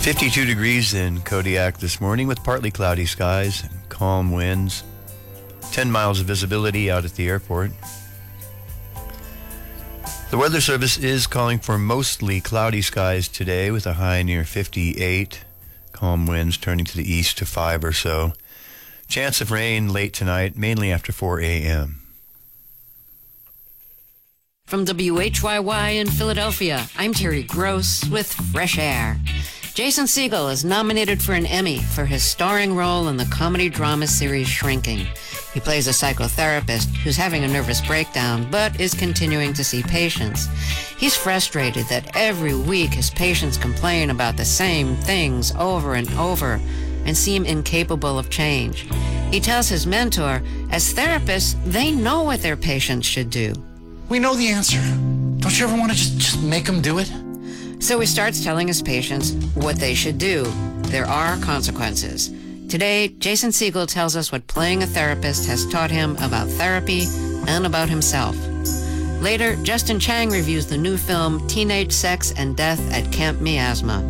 52 degrees in Kodiak this morning with partly cloudy skies and calm winds. 10 miles of visibility out at the airport. The Weather Service is calling for mostly cloudy skies today with a high near 58. Calm winds turning to the east to 5 or so. Chance of rain late tonight, mainly after 4 a.m. From WHYY in Philadelphia, I'm Terry Gross with Fresh Air. Jason Segel is nominated for an Emmy for his starring role in the comedy drama series Shrinking. He plays a psychotherapist who's having a nervous breakdown but is continuing to see patients. He's frustrated that every week his patients complain about the same things over and over and seem incapable of change. He tells his mentor, as therapists, they know what their patients should do. We know the answer. Don't you ever want to just make them do it? So he starts telling his patients what they should do. There are consequences. Today, Jason Segel tells us what playing a therapist has taught him about therapy and about himself. Later, Justin Chang reviews the new film Teenage Sex and Death at Camp Miasma.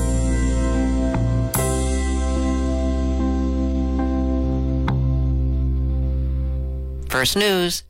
First News.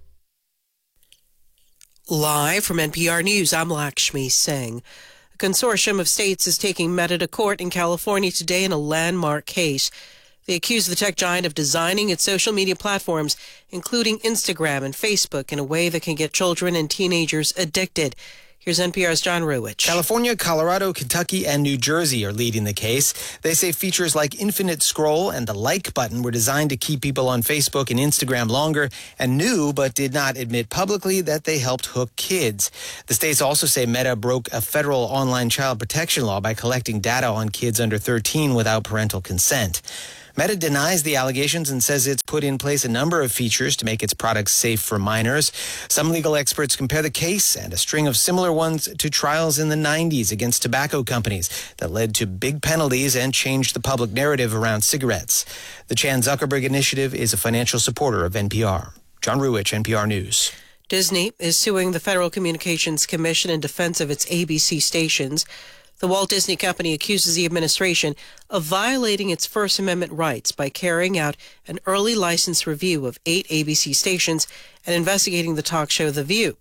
Live from NPR News, I'm Lakshmi Singh. A consortium of states is taking Meta to court in California today in a landmark case. They accuse the tech giant of designing its social media platforms, including Instagram and Facebook, in a way that can get children and teenagers addicted. Here's NPR's John Ruwich. California, Colorado, Kentucky, and New Jersey are leading the case. They say features like infinite scroll and the like button were designed to keep people on Facebook and Instagram longer and knew but did not admit publicly that they helped hook kids. The states also say Meta broke a federal online child protection law by collecting data on kids under 13 without parental consent. Meta denies the allegations and says it's put in place a number of features to make its products safe for minors. Some legal experts compare the case and a string of similar ones to trials in the 90s against tobacco companies that led to big penalties and changed the public narrative around cigarettes. The Chan Zuckerberg Initiative is a financial supporter of NPR. John Ruwich, NPR News. Disney is suing the Federal Communications Commission in defense of its ABC stations. The Walt Disney Company accuses the administration of violating its First Amendment rights by carrying out an early license review of 8 ABC stations and investigating the talk show The View.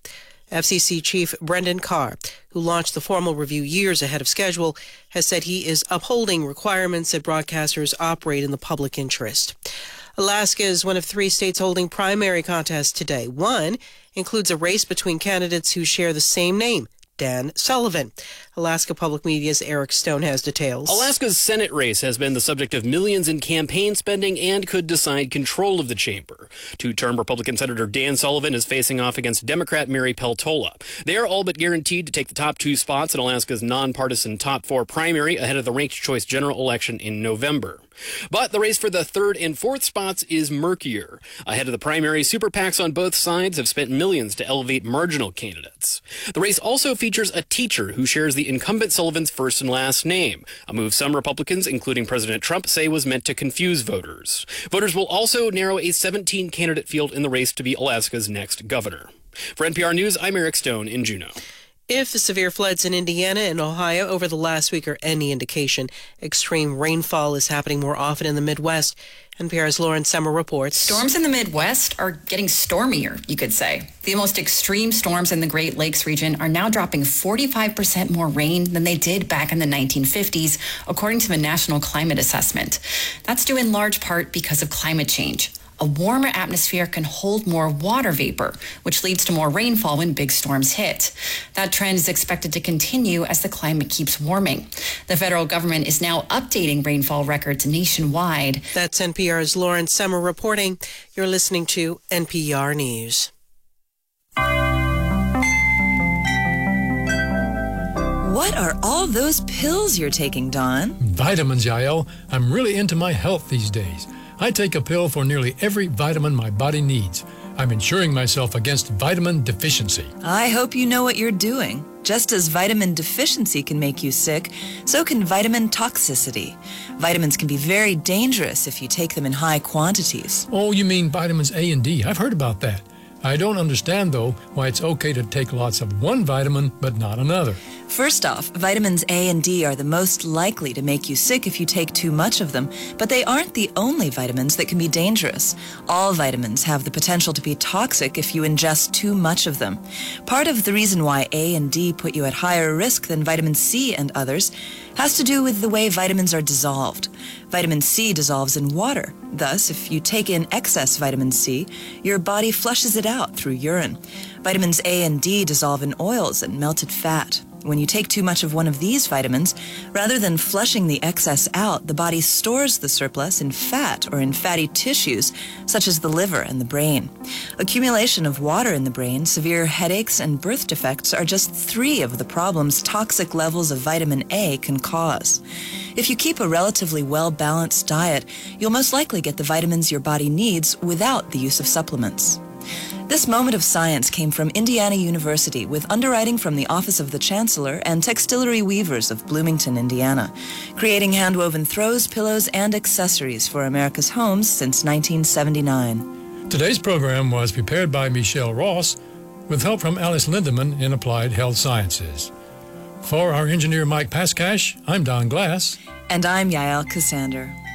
FCC Chief Brendan Carr, who launched the formal review years ahead of schedule, has said he is upholding requirements that broadcasters operate in the public interest. Alaska is one of 3 states holding primary contests today. One includes a race between candidates who share the same name, Dan Sullivan. Alaska Public Media's Eric Stone has details. Alaska's Senate race has been the subject of millions in campaign spending and could decide control of the chamber. Two-term Republican Senator Dan Sullivan is facing off against Democrat Mary Peltola. They are all but guaranteed to take the top 2 spots in Alaska's nonpartisan top 4 primary ahead of the ranked choice general election in November. But the race for the 3rd and 4th spots is murkier. Ahead of the primary, super PACs on both sides have spent millions to elevate marginal candidates. The race also features a teacher who shares the incumbent Sullivan's first and last name, a move some Republicans, including President Trump, say was meant to confuse voters. Voters will also narrow a 17-candidate field in the race to be Alaska's next governor. For NPR News, I'm Eric Stone in Juneau. If the severe floods in Indiana and Ohio over the last week are any indication, extreme rainfall is happening more often in the Midwest. NPR's Lauren Summer reports. Storms in the Midwest are getting stormier, you could say. The most extreme storms in the Great Lakes region are now dropping 45% more rain than they did back in the 1950s, according to the National Climate Assessment. That's due in large part because of climate change. A warmer atmosphere can hold more water vapor, which leads to more rainfall when big storms hit. That trend is expected to continue as the climate keeps warming. The federal government is now updating rainfall records nationwide. That's NPR's Lauren Summer reporting. You're listening to NPR News. What are all those pills you're taking, Don? Vitamins, Yael. I'm really into my health these days. I take a pill for nearly every vitamin my body needs. I'm insuring myself against vitamin deficiency. I hope you know what you're doing. Just as vitamin deficiency can make you sick, so can vitamin toxicity. Vitamins can be very dangerous if you take them in high quantities. Oh, you mean vitamins A and D. I've heard about that. I don't understand, though, why it's okay to take lots of one vitamin but not another. First off, vitamins A and D are the most likely to make you sick if you take too much of them, but they aren't the only vitamins that can be dangerous. All vitamins have the potential to be toxic if you ingest too much of them. Part of the reason why A and D put you at higher risk than vitamin C and others has to do with the way vitamins are dissolved. Vitamin C dissolves in water. Thus, if you take in excess vitamin C, your body flushes it out through urine. Vitamins A and D dissolve in oils and melted fat. When you take too much of one of these vitamins, rather than flushing the excess out, the body stores the surplus in fat or in fatty tissues, such as the liver and the brain. Accumulation of water in the brain, severe headaches, and birth defects are just 3 of the problems toxic levels of vitamin A can cause. If you keep a relatively well-balanced diet, you'll most likely get the vitamins your body needs without the use of supplements. This moment of science came from Indiana University with underwriting from the Office of the Chancellor and Textillery Weavers of Bloomington, Indiana, creating hand-woven throws, pillows, and accessories for America's homes since 1979. Today's program was prepared by Michelle Ross with help from Alice Lindemann in Applied Health Sciences. For our engineer Mike Paskash, I'm Don Glass. And I'm Yael Cassander.